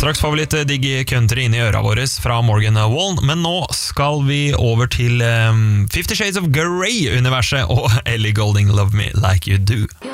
Straks får vi litt digg country inn i øra våre fra Morgan Wallen, men nå skal vi over til 50 Shades of Grey-universet og Ellie Goulding, Love Me Like You Do.